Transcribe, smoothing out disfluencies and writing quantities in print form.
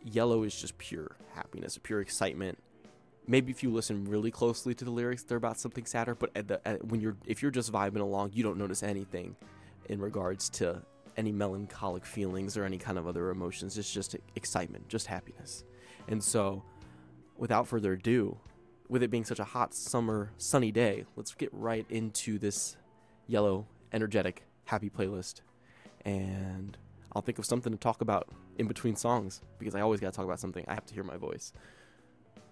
Yellow is just pure happiness, pure excitement. Maybe if you listen really closely to the lyrics, they're about something sadder. But if you're just vibing along, you don't notice anything in regards to any melancholic feelings or any kind of other emotions. It's just excitement, just happiness. And so, without further ado, with it being such a hot summer sunny day, let's get right into this Yellow energetic happy playlist. And I'll think of something to talk about in between songs, because I always gotta talk about something. I have to hear my voice.